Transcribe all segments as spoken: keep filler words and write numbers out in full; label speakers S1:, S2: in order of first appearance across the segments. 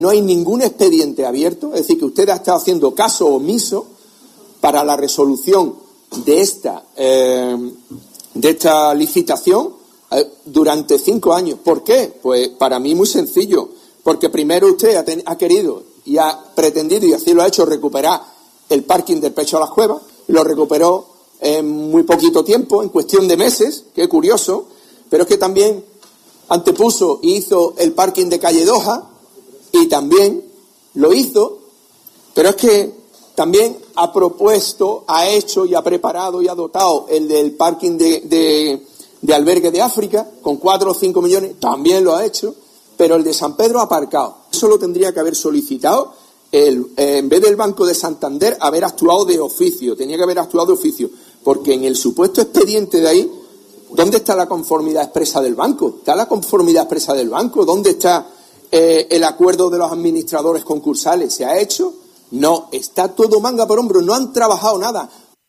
S1: No hay ningún expediente abierto, es decir, que usted ha estado haciendo caso omiso para la resolución de esta, eh, de esta licitación eh, durante cinco años. ¿Por qué? Pues para mí muy sencillo, porque primero usted ha, ten, ha querido y ha pretendido, y así lo ha hecho, recuperar el parking del Pecho a las Cuevas, y lo recuperó en muy poquito tiempo, en cuestión de meses, qué curioso, pero es que también antepuso y hizo el parking de Calle Doha, y también lo hizo, pero es que también ha propuesto, ha hecho y ha preparado y ha dotado el del parking de, de, de albergue de África con cuatro o cinco millones, también lo ha hecho, pero el de San Pedro ha aparcado. Eso lo tendría que haber solicitado, el, eh, en vez del Banco de Santander, haber actuado de oficio, tenía que haber actuado de oficio, porque en el supuesto expediente de ahí, ¿dónde está la conformidad expresa del banco? ¿Está la conformidad expresa del banco? ¿Dónde está eh, el acuerdo de los administradores concursales? ¿Se ha hecho? No, está todo manga por hombro, no han trabajado nada.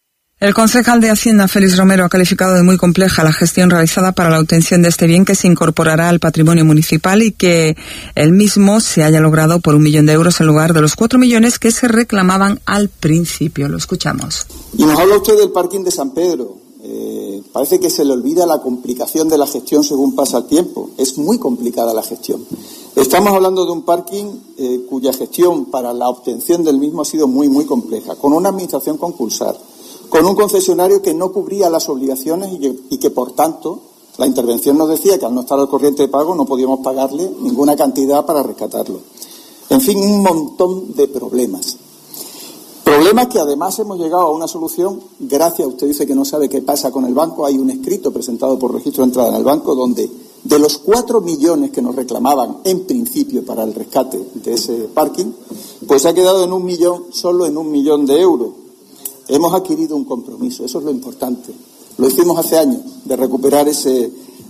S2: El concejal de Hacienda, Félix Romero, ha calificado de muy compleja la gestión realizada para la obtención de este bien que se incorporará al patrimonio municipal y que el mismo se haya logrado por un millón de euros en lugar de los cuatro millones que se reclamaban al principio. Lo escuchamos.
S3: Y nos habla usted del parking de San Pedro. Eh, parece que se le olvida la complicación de la gestión según pasa el tiempo. Es muy complicada la gestión. Estamos hablando de un parking eh, cuya gestión para la obtención del mismo ha sido muy, muy compleja, con una administración concursal, con un concesionario que no cubría las obligaciones y que, y que, por tanto, la intervención nos decía que al no estar al corriente de pago no podíamos pagarle ninguna cantidad para rescatarlo. En fin, un montón de problemas. Problemas que además hemos llegado a una solución gracias, usted dice que no sabe qué pasa con el banco, hay un escrito presentado por registro de entrada en el banco donde de los cuatro millones que nos reclamaban en principio para el rescate de ese parking, pues ha quedado en un millón, solo en un millón de euros. Hemos adquirido un compromiso, eso es lo importante. Lo hicimos hace años, de recuperar ese,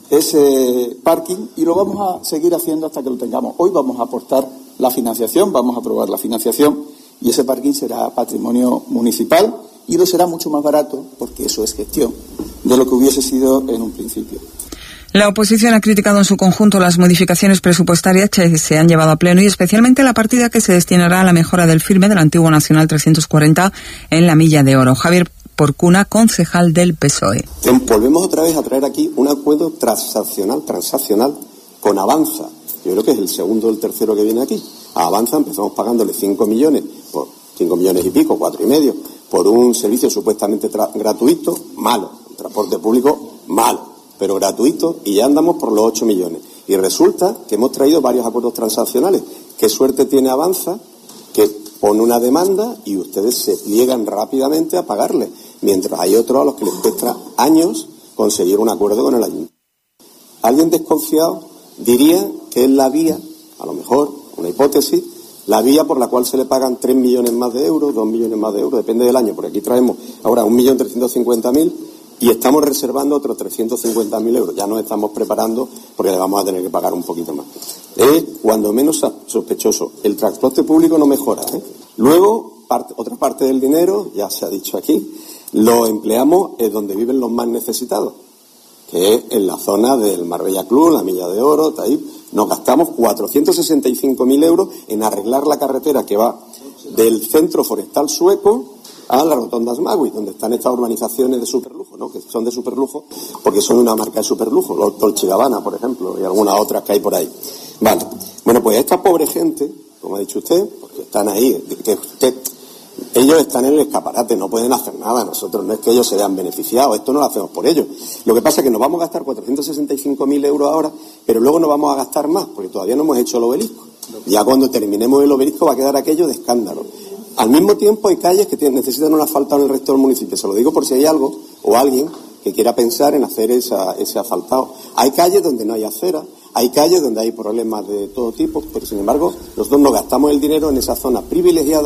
S3: ese parking, y lo vamos a seguir haciendo hasta que lo tengamos. Hoy vamos a aportar la financiación, vamos a aprobar la financiación, y ese parking será patrimonio municipal, y lo será mucho más barato, porque eso es gestión, de lo que hubiese sido en un principio.
S2: La oposición ha criticado en su conjunto las modificaciones presupuestarias que se han llevado a pleno y especialmente la partida que se destinará a la mejora del firme del antiguo Nacional trescientos cuarenta en la Milla de Oro. Javier Porcuna, concejal del P S O E.
S4: Volvemos otra vez a traer aquí un acuerdo transaccional, transaccional con Avanza. Yo creo que es el segundo o el tercero que viene aquí. A Avanza empezamos pagándole cinco millones, por cinco millones y pico, cuatro y medio, por un servicio supuestamente gratuito, malo. El transporte público, malo, pero gratuito, y ya andamos por los ocho millones. Y resulta que hemos traído varios acuerdos transaccionales. ¿Qué suerte tiene Avanza? Que pone una demanda y ustedes se pliegan rápidamente a pagarle, mientras hay otros a los que les cuesta años conseguir un acuerdo con el ayuntamiento. Alguien desconfiado diría que es la vía, a lo mejor, una hipótesis, la vía por la cual se le pagan tres millones más de euros, dos millones más de euros, depende del año, porque aquí traemos ahora un millón trescientos cincuenta mil y estamos reservando otros trescientos cincuenta mil euros. Ya nos estamos preparando porque le vamos a tener que pagar un poquito más. Es cuando menos sospechoso. El transporte público no mejora, ¿eh? Luego, parte, otra parte del dinero, ya se ha dicho aquí, lo empleamos en donde viven los más necesitados, que es en la zona del Marbella Club, la Milla de Oro, Taif. Nos gastamos cuatrocientos sesenta y cinco mil euros en arreglar la carretera que va del centro forestal sueco a las rotondas Magui, donde están estas urbanizaciones de superlujo, ¿no? Que son de superlujo porque son una marca de superlujo, los Dolce Gabbana, por ejemplo, y algunas otras que hay por ahí. Vale. Bueno, pues esta pobre gente, como ha dicho usted, porque están ahí, que usted, ellos están en el escaparate, no pueden hacer nada. Nosotros no es que ellos se vean beneficiados, esto no lo hacemos por ellos. Lo que pasa es que nos vamos a gastar cuatrocientos sesenta y cinco mil euros ahora, pero luego nos vamos a gastar más, porque todavía no hemos hecho el obelisco. Ya cuando terminemos el obelisco va a quedar aquello de escándalo. Al mismo tiempo hay calles que tienen, necesitan un asfaltado en el resto del municipio. Se lo digo por si hay algo o alguien que quiera pensar en hacer esa, ese asfaltado. Hay calles donde no hay acera, hay calles donde hay problemas de todo tipo, pero sin embargo nosotros nos gastamos el dinero en esa zona privilegiada.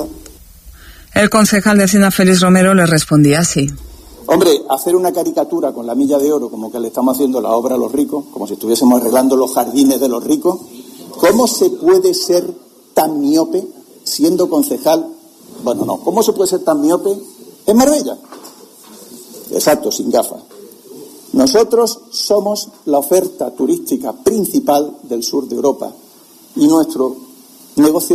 S2: El concejal de Hacienda, Félix Romero, le respondía así.
S3: Hombre, hacer una caricatura con la Milla de Oro, como que le estamos haciendo la obra a los ricos, como si estuviésemos arreglando los jardines de los ricos, ¿cómo se puede ser tan miope siendo concejal? Bueno, no, ¿cómo se puede ser tan miope en Marbella? Exacto, sin gafas. Nosotros somos la oferta turística principal del sur de Europa y nuestro negocio